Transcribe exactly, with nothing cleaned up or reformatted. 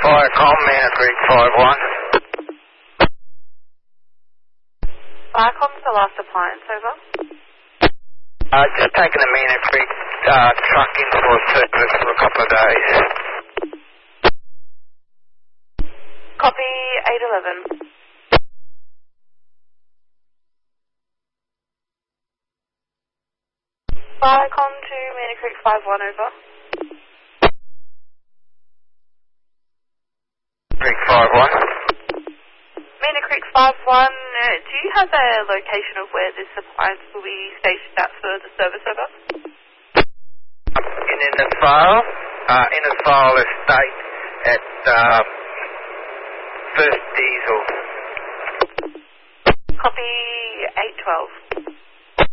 Viacom, Manor Creek five one. Viacom's the last appliance, over. Uh, just taking a Manor Creek uh, truck in for a surplus for a couple of days. Copy eight eleven. Viacom to Manor Creek five one, over. Creek five one. Manor Creek five one, uh, do you have a location of where this appliance will be stationed at for the service, over? In Innisfail, uh, Innisfail Estate at um, First Diesel. Copy eight twelve.